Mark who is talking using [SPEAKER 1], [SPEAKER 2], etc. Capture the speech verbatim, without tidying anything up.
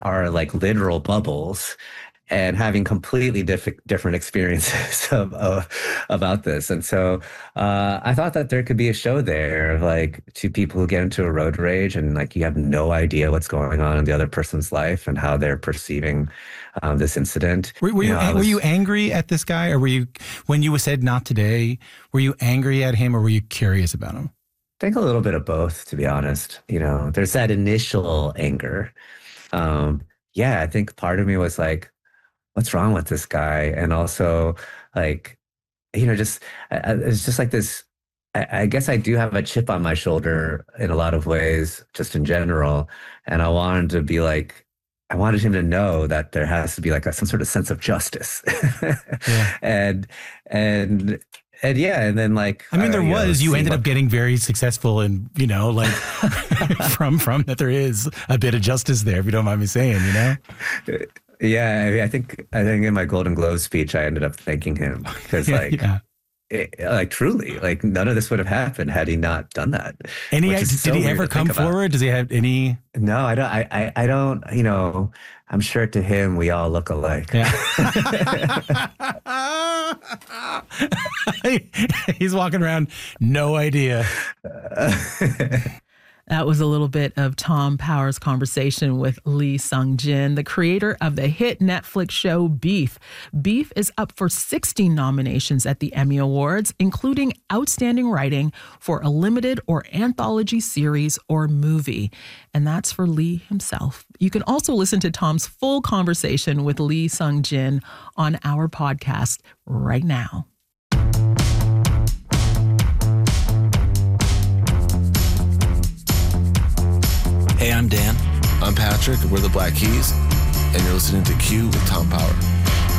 [SPEAKER 1] are like literal bubbles and having completely diff- different experiences of, of, about this. And so uh, I thought that there could be a show there, like two people who get into a road rage and like you have no idea what's going on in the other person's life and how they're perceiving um, this incident.
[SPEAKER 2] Were, were you,
[SPEAKER 1] you know,
[SPEAKER 2] were
[SPEAKER 1] was,
[SPEAKER 2] you angry at this guy, or were you, when you said not today, were you angry at him or were you curious about him?
[SPEAKER 1] I think a little bit of both, to be honest. You know, there's that initial anger. Um, yeah, I think part of me was like, what's wrong with this guy? And also, like, you know, just I, it's just like this. I, I guess I do have a chip on my shoulder in a lot of ways, just in general. And I wanted to be like, I wanted him to know that there has to be like a, some sort of sense of justice. yeah. And and and yeah, and then like
[SPEAKER 2] I mean, there
[SPEAKER 1] uh,
[SPEAKER 2] was. You, know, you ended
[SPEAKER 1] what,
[SPEAKER 2] up getting very successful, and you know, like from from that, there is a bit of justice there, if you don't mind me saying, you know.
[SPEAKER 1] Yeah, I, mean, I think I think in my Golden Globe speech, I ended up thanking him because, like, yeah. it, like truly, like none of this would have happened had he not done that.
[SPEAKER 2] Any did so he ever come forward? Does he have any?
[SPEAKER 1] No, I don't. I, I I don't. You know, I'm sure to him we all look alike. Yeah.
[SPEAKER 2] He's walking around, no idea.
[SPEAKER 3] That was a little bit of Tom Power's conversation with Lee Sung-jin, the creator of the hit Netflix show Beef. Beef is up for sixteen nominations at the Emmy Awards, including Outstanding Writing for a limited or anthology series or movie. And that's for Lee himself. You can also listen to Tom's full conversation with Lee Sung-jin on our podcast right now.
[SPEAKER 4] Hey, I'm Dan.
[SPEAKER 5] I'm Patrick. We're the Black Keys, and you're listening to Q with Tom Power.